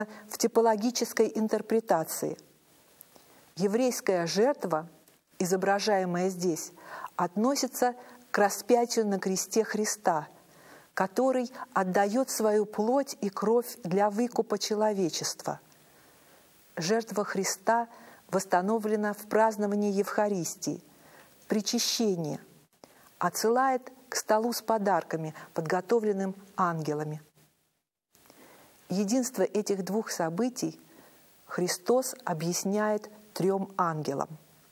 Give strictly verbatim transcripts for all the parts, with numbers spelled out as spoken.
в типологической интерпретации. Еврейская жертва, изображаемая здесь, относится к распятию на кресте Христа, который отдает свою плоть и кровь для выкупа человечества. Жертва Христа восстановлена в праздновании Евхаристии, причащении, отсылает к столу с подарками, подготовленным ангелами. Единство этих двух событий Христос объясняет трем ангелам.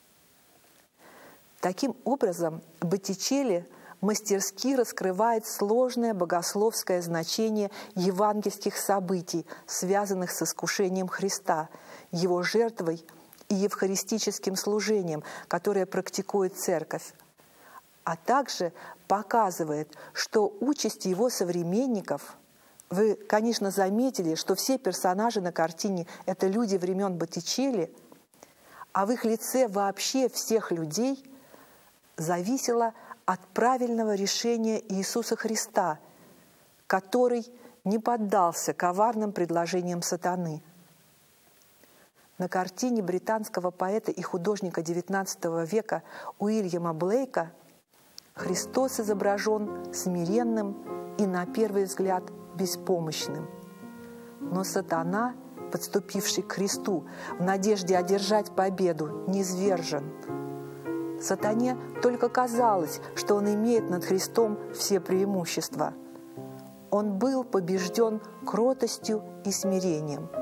Таким образом, Боттичелли мастерски раскрывает сложное богословское значение евангельских событий, связанных с искушением Христа, Его жертвой и евхаристическим служением, которое практикует Церковь, а также показывает, что участь его современников. Вы, конечно, заметили, что все персонажи на картине – это люди времен Боттичелли, а в их лице вообще всех людей зависело от правильного решения Иисуса Христа, который не поддался коварным предложениям сатаны. На картине британского поэта и художника девятнадцатого века Уильяма Блейка Христос изображен смиренным и, на первый взгляд, беспомощным. Но сатана, подступивший к Христу в надежде одержать победу, низвержен. Сатане только казалось, что он имеет над Христом все преимущества. Он был побежден кротостью и смирением,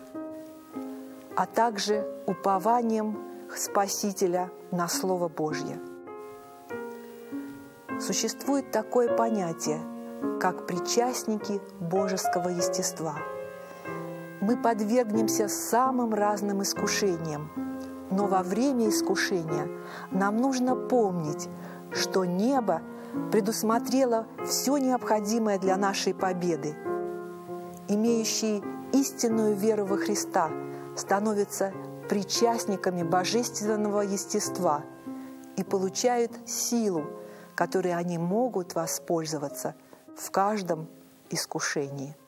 а также упованием Спасителя на Слово Божье. Существует такое понятие, как причастники божеского естества. Мы подвергнемся самым разным искушениям, но во время искушения нам нужно помнить, что небо предусмотрело все необходимое для нашей победы. Имеющие истинную веру во Христа становятся причастниками божественного естества и получают силу, которой они могут воспользоваться в каждом искушении.